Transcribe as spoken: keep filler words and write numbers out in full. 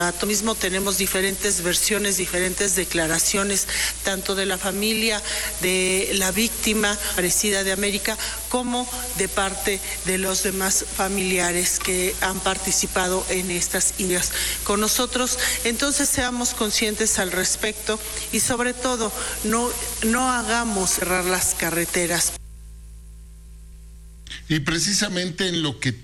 Mismo tenemos diferentes versiones, diferentes declaraciones, tanto de la familia de la víctima parecida de América, como de parte de los demás familiares que han participado en estas ideas con nosotros. Entonces seamos conscientes al respecto y sobre todo no, no hagamos cerrar las carreteras. Y precisamente en lo que